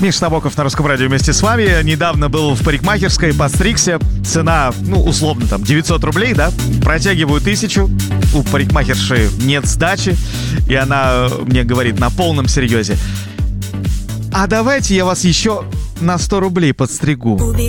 Миша Набоков на Русском радио вместе с вами. Недавно был в парикмахерской, подстригся. Цена, условно, там, 900 рублей, да? Протягиваю 1000. У парикмахерши нет сдачи. И она мне говорит на полном серьезе: а давайте я вас еще на 100 рублей подстригу.